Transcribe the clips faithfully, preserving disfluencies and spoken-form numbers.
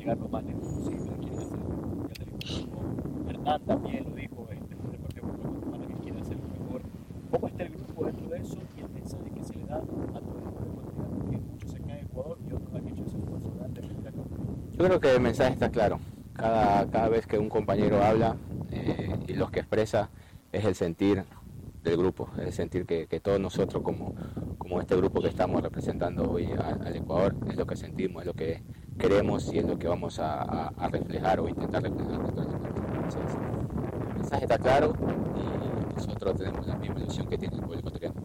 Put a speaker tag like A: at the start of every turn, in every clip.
A: llegar lo más lejos posible, quieren hacer el Mundial del Equipo. Hernán también lo dijo en el partido contra Guatemala, que quiere hacer lo mejor. ¿Cómo está el grupo dentro de eso y el mensaje que se le da a todos los ecuatorianos, que muchos acá en Ecuador y otros han hecho ese esfuerzo grande de venir acá?
B: Yo creo que el mensaje está claro. Cada, cada vez que un compañero habla eh, y lo que expresa es el sentir del grupo, es el sentir que, que todos nosotros como, como este grupo que estamos representando hoy a, al Ecuador, es lo que sentimos, es lo que queremos y es lo que vamos a, a, a reflejar o intentar reflejar. Entonces, el mensaje está claro y nosotros tenemos la misma ilusión que tiene el pueblo ecuatoriano.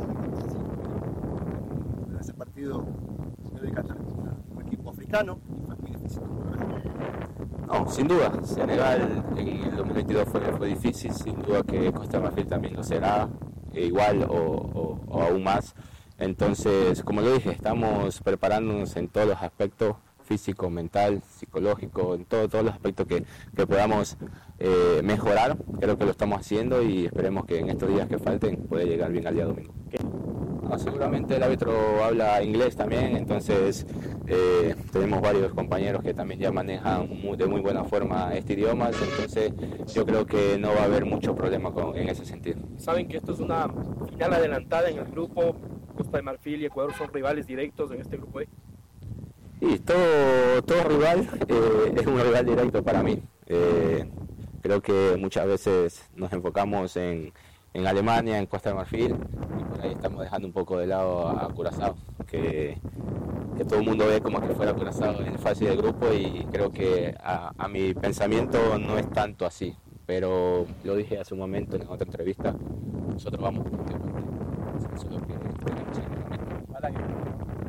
C: En ese partido, señor de Qatar, un equipo africano y fue muy difícil.
B: No, sin duda, Senegal en el dos mil veintidós fue, fue difícil, sin duda que Costa de Marfil también lo será, igual o, o, o aún más. Entonces, como lo dije, estamos preparándonos en todos los aspectos, físico, mental, psicológico, en todo, todos los aspectos que, que podamos eh, mejorar. Creo que lo estamos haciendo y esperemos que en estos días que falten pueda llegar bien al día domingo. No, seguramente el árbitro habla inglés también, entonces eh, tenemos varios compañeros que también ya manejan muy, de muy buena forma este idioma, entonces yo creo que no va a haber mucho problema con, en ese sentido.
D: Saben que esto es una final adelantada en el grupo, Costa de Marfil y Ecuador son rivales directos en este grupo E.
B: Y todo, todo rival eh, es un rival directo para mí. Eh, creo que muchas veces nos enfocamos en, en Alemania, en Costa de Marfil, y por ahí estamos dejando un poco de lado a Curazao, que, que todo el mundo ve como que fuera Curazao en fase de grupo, y creo que a, a mi pensamiento no es tanto así, pero lo dije hace un momento en otra entrevista, nosotros vamos por parte. Eso es lo que tenemos en el momento.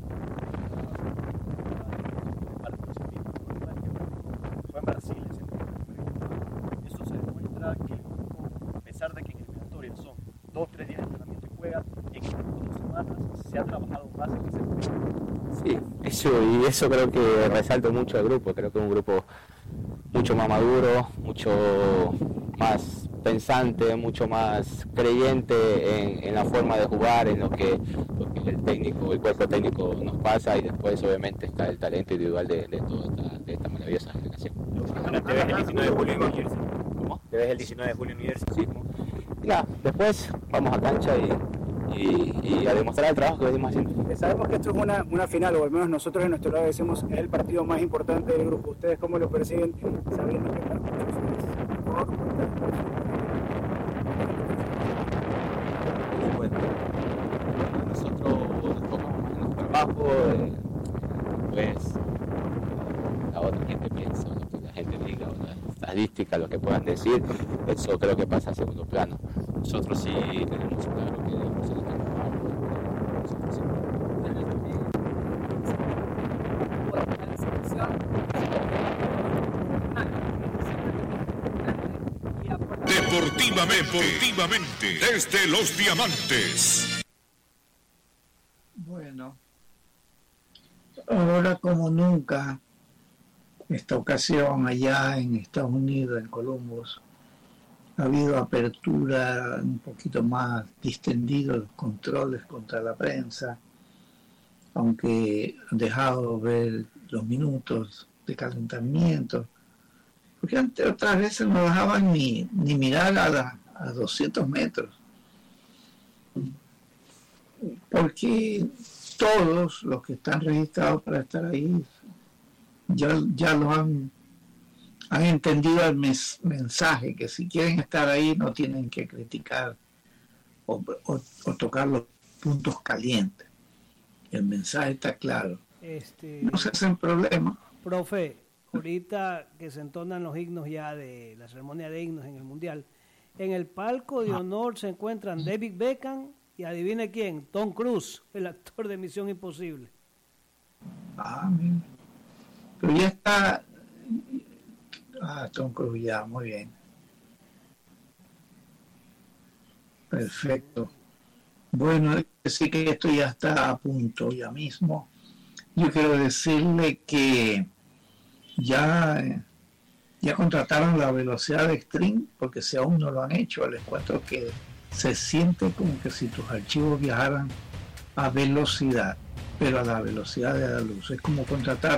A: Fue en Brasil ese partido. Eso se demuestra que el grupo, a pesar de que en eliminatoria son dos, tres días de entrenamiento y juega, en estas dos semanas se ha trabajado más en ese grupo.
B: Sí, eso, y eso creo que resalto mucho al grupo. Creo que es un grupo mucho más maduro, mucho más pensante, mucho más creyente en, en la forma de jugar, en lo que, lo que el técnico, el cuerpo técnico nos pasa, y después obviamente está el talento individual de, de toda esta, de esta maravillosa generación.
E: ¿Te ves el diecinueve de julio en New Jersey?
B: ¿Cómo?
E: ¿Te ves el diecinueve de julio en New Jersey?
B: Sí. Ya, después vamos a cancha y, y, y a demostrar el trabajo que venimos haciendo.
F: Sabemos que esto es una, una final, o al menos nosotros en nuestro lado decimos es el partido más importante del grupo. ¿Ustedes cómo lo perciben, sabiendo que para muchos es mejor?
B: Bueno, nosotros nos enfocamos en nuestro trabajo, eh, pues la otra gente piensa, lo que la gente diga, o las estadísticas, lo que puedan decir, eso creo que pasa a segundo plano. Nosotros sí tenemos claro que debemos hacer el trabajo, nosotros sí tenemos también.
G: Deportivamente, deportivamente, desde los Diamantes.
H: Bueno, ahora como nunca, esta ocasión allá en Estados Unidos, en Columbus, ha habido apertura un poquito más distendida, los controles contra la prensa, aunque han dejado ver los minutos de calentamiento, porque antes otras veces no dejaban ni, ni mirar a, la, a doscientos metros, porque todos los que están registrados para estar ahí ya, ya lo han, han entendido el mes, mensaje, que si quieren estar ahí no tienen que criticar o, o, o tocar los puntos calientes. El mensaje está claro.
I: Este,
H: no se hacen problemas.
I: Profe, ahorita que se entonan los himnos ya de la ceremonia de himnos en el Mundial, en el palco de honor se encuentran David Beckham y adivine quién, Tom Cruise, el actor de Misión Imposible.
H: Ah, mira. Pero ya está. Ah, Tom Cruise, ya, muy bien. Perfecto. Bueno, sí que esto ya está a punto ya mismo. Yo quiero decirle que ya, ya contrataron la velocidad de Extreme, porque si aún no lo han hecho, les cuento que se siente como que si tus archivos viajaran a velocidad, pero a la velocidad de la luz. Es como contratar